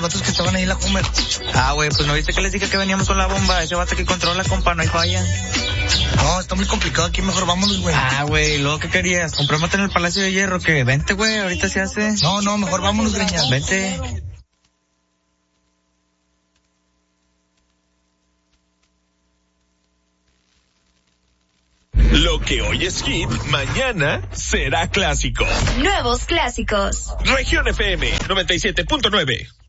vatos que estaban ahí en la Homer. Güey, pues no viste que les dije que veníamos con la bomba. Ese vato que controla, compa, no hay falla. No, está muy complicado aquí, mejor vámonos, güey. Güey, ¿luego qué querías? ¿Compramos en el Palacio de Hierro? ¿Qué? Vente, güey, ahorita se hace. No, mejor vámonos, greñas. Vente. Lo que hoy es hit, mañana será clásico. Nuevos clásicos. Región FM 97.9.